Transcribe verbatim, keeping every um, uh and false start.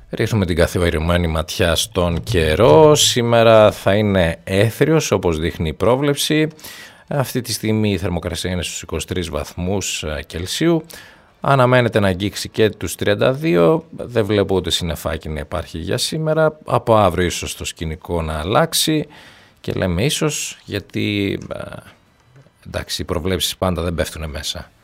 Ρίχνουμε την καθημερινή ματιά στον καιρό. Σήμερα θα είναι έθριος όπως δείχνει η πρόβλεψη. Αυτή τη στιγμή η θερμοκρασία είναι στους είκοσι τρεις βαθμούς Κελσίου. Αναμένεται να αγγίξει και τους τριάντα δύο. Δεν βλέπω ούτε συννεφάκι να υπάρχει για σήμερα. Από αύριο ίσως το σκηνικό να αλλάξει. Και λέμε ίσως γιατί εντάξει, οι προβλέψεις πάντα δεν πέφτουν μέσα.